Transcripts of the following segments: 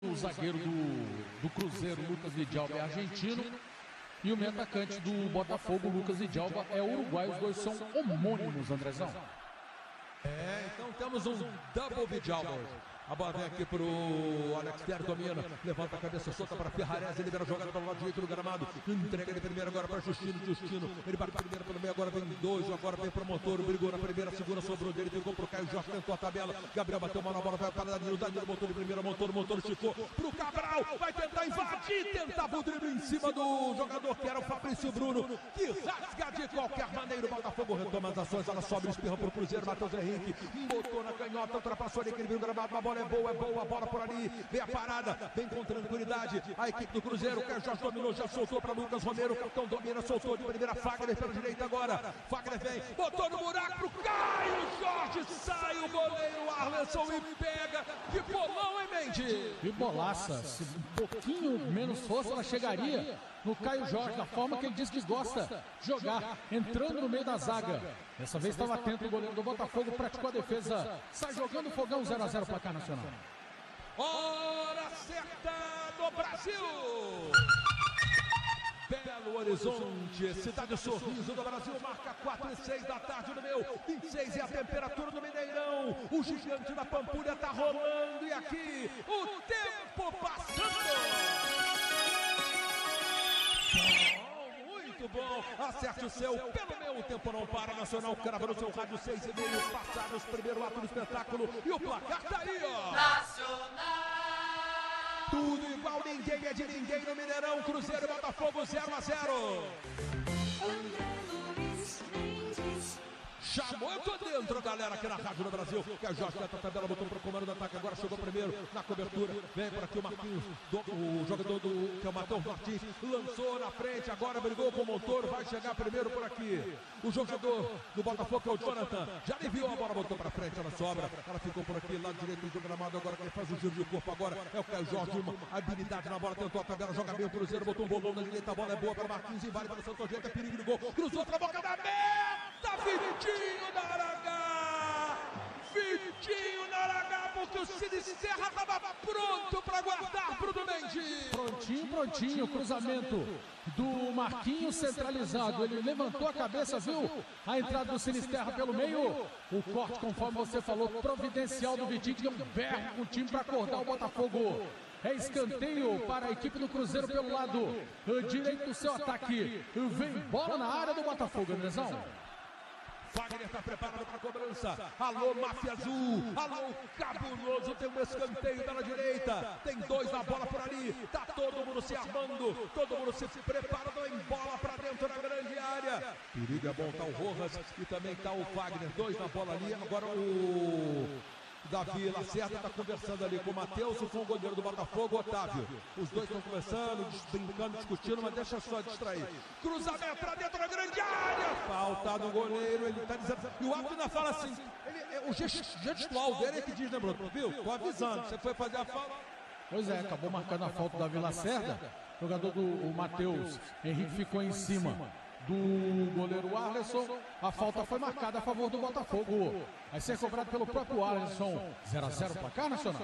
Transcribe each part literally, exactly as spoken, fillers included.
O zagueiro do, do Cruzeiro, Lucas Vidalba, é argentino. E o meio atacante do Botafogo, Lucas Vidalba, é uruguaio. Os dois são homônimos, Andrezão. É, então temos um double Vidalba. A bola vem aqui pro Alex Ter, domina, levanta a cabeça solta para Ferrarese, libera a jogada pelo lado direito do gramado, entrega ele primeiro agora para Justino, Justino, ele bate primeiro pelo meio, agora vem dois, agora vem pro Montoro, brigou na primeira, segura, sobrou dele, ficou pro Caio Jorge, tentou a tabela, Gabriel bateu mal na bola, vai para o Danilo, Danilo botou de primeira, Montoro, Montoro esticou pro Cabral, vai tentar invadir, tentava o drible em cima do jogador que era o Fabrício Bruno, que rasga de qualquer maneira, o Botafogo retoma as ações, ela sobe, espirra pro Cruzeiro, Matheus Henrique, botou na canhota, ultrapassou ali, aquele viu o gramado, a bola é boa, é boa, a bola por ali, vem a parada, vem com tranquilidade, a equipe do Cruzeiro, que já dominou, já soltou para Lucas Romero, o capitão domina, soltou de primeira, Fagner pela direita agora, Fagner vem, botou no buraco pro Caio Jorge, sai o goleiro Arlenson e pega, que bolão, hein, Mendes? Que bolaça, se um pouquinho menos força ela chegaria no Caio Jorge, da forma que ele diz que gosta de jogar, entrando no meio da zaga. Dessa vez estava atento o goleiro do Botafogo, praticou a defesa, sai jogando o fogão, zero a zero placar nacional. Hora certa do Brasil! Belo Horizonte, cidade sorriso do Brasil, marca quatro e seis da tarde no meu, vinte e seis é a temperatura do Mineirão, o gigante da Pampulha tá rolando e aqui o tempo passando! Muito bom, acerte o seu, pelo meu, o tempo não para, Nacional crava no seu rádio seis e meio, passados, primeiro ato do espetáculo e o placar tá aí, ó! Nacional! Tudo igual, ninguém é de ninguém no Mineirão, Cruzeiro e Botafogo zero a zero. Chamou, eu tô dentro, galera, aqui na Rádio do Brasil, que a Jorge tenta a tabela, botou pro comando do ataque, agora chegou primeiro na cobertura, vem por aqui o Marquinhos, do, o jogador do, que é o Matheus Martins, lançou na frente, agora brigou com o Montoro, vai chegar primeiro por aqui, o jogador do Botafogo, que é o Jonathan, já aliviou a bola, botou pra frente, ela sobra, ela ficou por aqui, lado direito do gramado, agora quem faz o giro de corpo agora é o Caio Jorge, uma habilidade na bola, tentou a tabela, joga bem o Cruzeiro, botou um bolão na direita, a bola é boa para Marquinhos, invade para o Santo Agente, é perigo de gol, cruzou pra boca da meta, Vitinho da Aragá, Vitinho da Aragá, porque o Sinisterra estava pronto para guardar pro Mendes. Prontinho, prontinho, cruzamento do Marquinhos centralizado, ele levantou a cabeça, viu a entrada do Sinisterra pelo meio, o corte, conforme você falou, providencial do Vitinho, que deu um berro com o time para acordar o Botafogo. É escanteio para a equipe do Cruzeiro pelo lado direito do seu ataque, vem bola na área do Botafogo, Andrezão. Fagner está preparado para a cobrança. Alô, Máfia Azul. Alô, Cabuloso. Tem um escanteio pela direita. Tem dois na bola por ali. Tá todo mundo se armando. Todo mundo se preparando em bola para dentro da grande área. Perigo é bom. Tá o Rojas e também tá o Fagner. Dois na bola ali. Agora o Davi Lacerda está conversando ali com o Matheus e com o goleiro do Botafogo, Otávio. Os dois estão conversando, brincando, discutindo, mas deixa só distrair. Cruzamento para dentro da grande área. Falta do goleiro, ele está dizendo. E o árbitro ainda fala assim. Ele, é, o gestual dele é que diz, né, Bruno? Viu? Tô avisando. Você foi fazer a falta. Pois é, acabou marcando a falta do Davi Lacerda. O jogador do Matheus Henrique ficou em cima do goleiro Arlenson. A falta foi marcada a favor do Botafogo. Vai ser cobrado pelo próprio Arlenson. zero a zero placar nacional.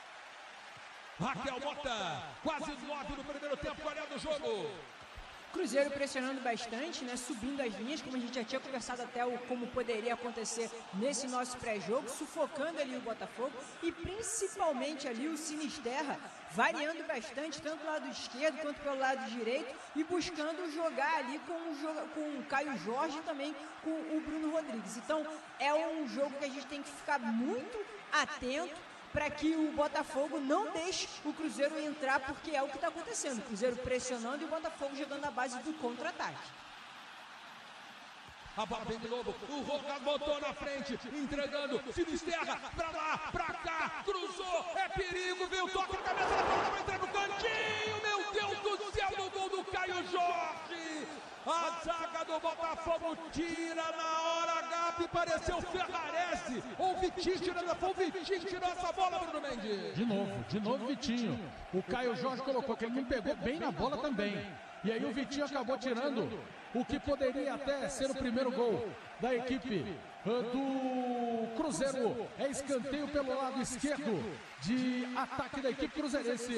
Raquel Mota, quase nove no primeiro tempo, qual é do jogo? Cruzeiro pressionando bastante, né, subindo as linhas, como a gente já tinha conversado até o como poderia acontecer nesse nosso pré-jogo, sufocando ali o Botafogo e principalmente ali o Sinisterra, variando bastante, tanto do lado esquerdo quanto pelo lado direito e buscando jogar ali com o, com o Caio Jorge e também com o Bruno Rodrigues. Então é um jogo que a gente tem que ficar muito atento para que o Botafogo não deixe o Cruzeiro entrar, porque é o que está acontecendo. O Cruzeiro pressionando e o Botafogo jogando na base do contra-ataque. A bola vem de novo, o Rojas botou na frente, entregando, Sinisterra, pra lá, pra cá, cruzou, é perigo, veio, toca na cabeça da bola, vai entrar no cantinho, meu Deus do céu, no gol do Caio Jorge. A zaga do Botafogo tira na hora H, e pareceu Ferrarese, ou Vitinho tirando, foi o Vitinho que tirou essa bola, Bruno Mendes. De novo, de novo Vitinho. O Caio Jorge colocou que ele não pegou bem na bola também. E aí o Vitinho acabou tirando o que poderia até ser o primeiro gol da equipe do Cruzeiro. É escanteio pelo lado esquerdo de ataque da equipe cruzeirense.